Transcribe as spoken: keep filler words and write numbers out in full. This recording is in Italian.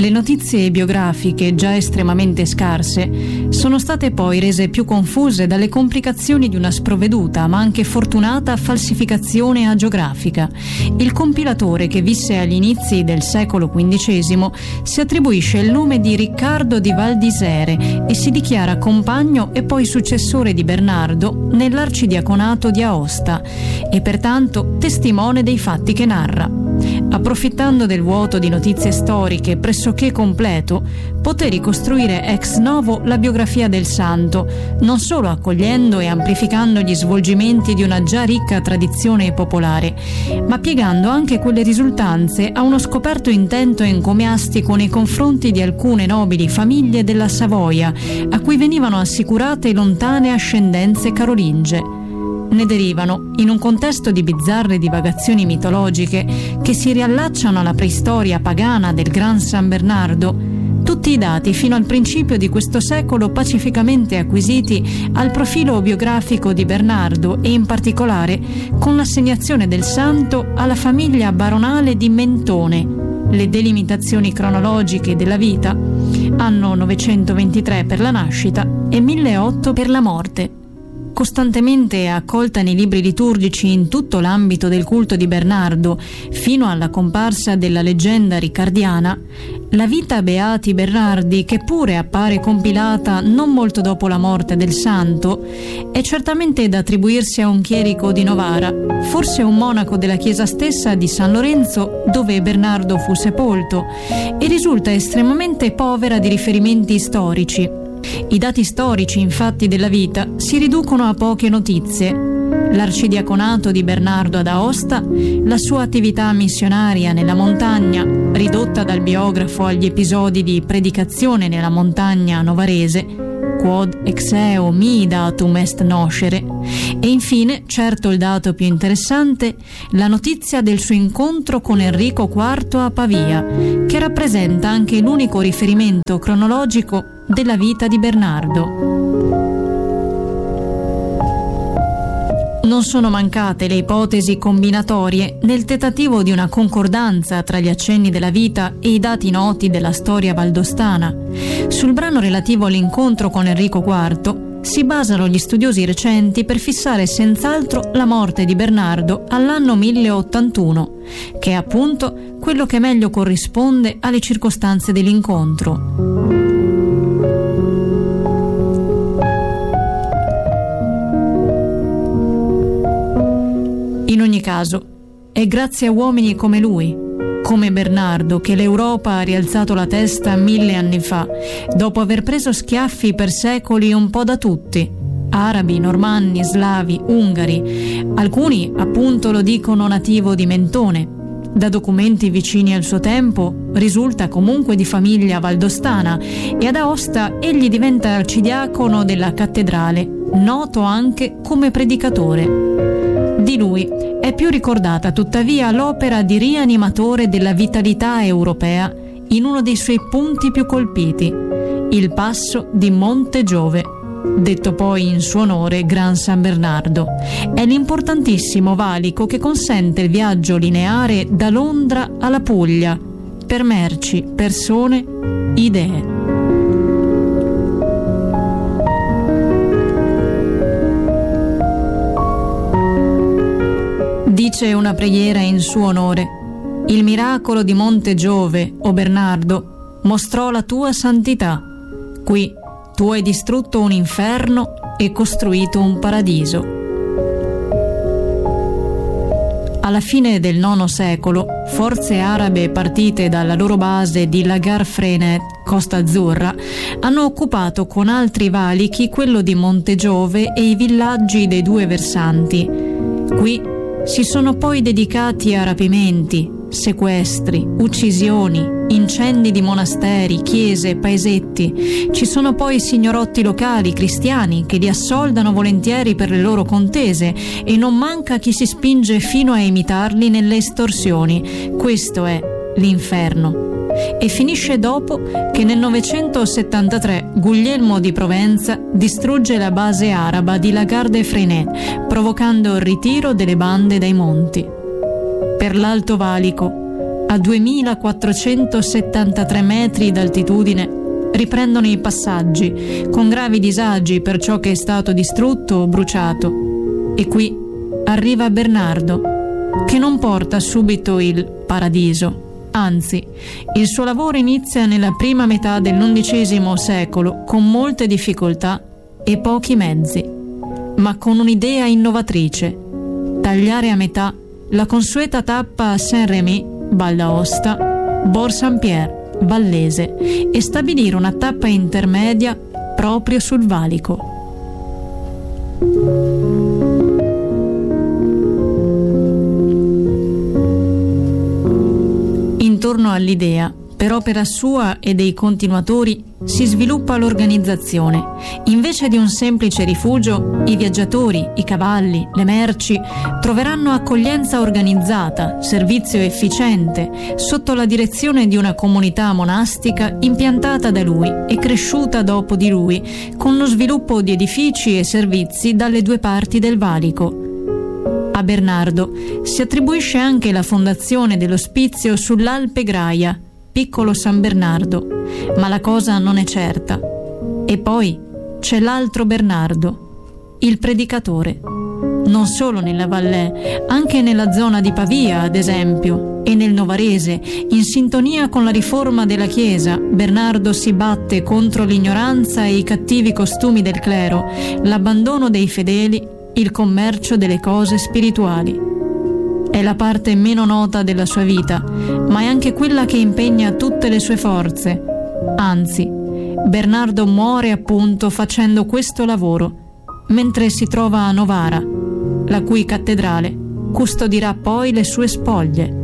Le notizie biografiche, già estremamente scarse, sono state poi rese più confuse dalle complicazioni di una sprovveduta ma anche fortunata falsificazione agiografica. Il compilatore, che visse agli inizi del secolo quindicesimo, si attribuisce il nome di Riccardo di Valdisere e si dichiara compagno e poi successore di Bernardo nell'arcidiaconato di Aosta e pertanto testimone dei fatti che narra. Approfittando del vuoto di notizie storiche pressoché completo, poté ricostruire ex novo la biografia del santo, non solo accogliendo e amplificando gli svolgimenti di una già ricca tradizione popolare, ma piegando anche quelle risultanze a uno scoperto intento encomiastico nei confronti di alcune nobili famiglie della Savoia, a cui venivano assicurate lontane ascendenze carolinge. Ne derivano, in un contesto di bizzarre divagazioni mitologiche che si riallacciano alla preistoria pagana del Gran San Bernardo, tutti i dati fino al principio di questo secolo pacificamente acquisiti al profilo biografico di Bernardo e in particolare con l'assegnazione del santo alla famiglia baronale di Mentone. Le delimitazioni cronologiche della vita: anno novecentoventitré per la nascita e milleotto per la morte. Costantemente accolta nei libri liturgici in tutto l'ambito del culto di Bernardo, fino alla comparsa della leggenda riccardiana, la vita Beati Bernardi, che pure appare compilata non molto dopo la morte del santo, è certamente da attribuirsi a un chierico di Novara, forse un monaco della chiesa stessa di San Lorenzo dove Bernardo fu sepolto, e risulta estremamente povera di riferimenti storici. I dati storici, infatti, della vita si riducono a poche notizie. L'arcidiaconato di Bernardo ad Aosta, la sua attività missionaria nella montagna, ridotta dal biografo agli episodi di predicazione nella montagna novarese, quod ex eo mi datum est noscere, e infine, certo il dato più interessante, la notizia del suo incontro con Enrico quarto a Pavia, che rappresenta anche l'unico riferimento cronologico della vita di Bernardo. Non sono mancate le ipotesi combinatorie nel tentativo di una concordanza tra gli accenni della vita e i dati noti della storia valdostana. Sul brano relativo all'incontro con Enrico quarto si basano gli studiosi recenti per fissare senz'altro la morte di Bernardo all'anno mille ottantuno, che è appunto quello che meglio corrisponde alle circostanze dell'incontro. In ogni caso, è grazie a uomini come lui, come Bernardo, che l'Europa ha rialzato la testa mille anni fa, dopo aver preso schiaffi per secoli un po' da tutti: arabi, normanni, slavi, ungari, alcuni appunto lo dicono nativo di Mentone. Da documenti vicini al suo tempo risulta comunque di famiglia valdostana e ad Aosta egli diventa arcidiacono della cattedrale, noto anche come predicatore. Di lui è più ricordata tuttavia l'opera di rianimatore della vitalità europea in uno dei suoi punti più colpiti, il passo di Monte Giove, detto poi in suo onore Gran San Bernardo. È l'importantissimo valico che consente il viaggio lineare da Londra alla Puglia per merci, persone, idee. Dice una preghiera in suo onore: il miracolo di Monte Giove, o Bernardo, mostrò la tua santità. Qui tu hai distrutto un inferno e costruito un paradiso. Alla fine del nono secolo, forze arabe partite dalla loro base di Lagar Frenet, Costa Azzurra, hanno occupato con altri valichi quello di Monte Giove e i villaggi dei due versanti. Qui si sono poi dedicati a rapimenti, sequestri, uccisioni, incendi di monasteri, chiese, paesetti. Ci sono poi signorotti locali cristiani che li assoldano volentieri per le loro contese e non manca chi si spinge fino a imitarli nelle estorsioni. Questo è l'inferno. E finisce dopo che nel novecentosettantatré Guglielmo di Provenza distrugge la base araba di Lagar de Frenet, provocando il ritiro delle bande dai monti. Per l'Alto Valico a duemilaquattrocentosettantatré metri d'altitudine, riprendono i passaggi, con gravi disagi per ciò che è stato distrutto o bruciato. E qui arriva Bernardo, che non porta subito il paradiso. Anzi, il suo lavoro inizia nella prima metà dell'undicesimo secolo con molte difficoltà e pochi mezzi, ma con un'idea innovatrice: tagliare a metà la consueta tappa a Saint-Rémy, Val d'Aosta, Bourg-Saint-Pierre, Vallese, e stabilire una tappa intermedia proprio sul valico. Intorno all'idea, per opera sua e dei continuatori, si sviluppa l'organizzazione. Invece di un semplice rifugio, i viaggiatori, i cavalli, le merci troveranno accoglienza organizzata, servizio efficiente, sotto la direzione di una comunità monastica impiantata da lui e cresciuta dopo di lui, con lo sviluppo di edifici e servizi dalle due parti del valico. A Bernardo si attribuisce anche la fondazione dell'ospizio sull'Alpe Graia, piccolo San Bernardo, ma la cosa non è certa. E poi c'è l'altro Bernardo, il predicatore, non solo nella Valais, anche nella zona di Pavia, ad esempio, e nel Novarese. In sintonia con la riforma della Chiesa, Bernardo si batte contro l'ignoranza e i cattivi costumi del clero, l'abbandono dei fedeli, il commercio delle cose spirituali. È la parte meno nota della sua vita, ma è anche quella che impegna tutte le sue forze. Anzi, Bernardo muore appunto facendo questo lavoro, mentre si trova a Novara, la cui cattedrale custodirà poi le sue spoglie.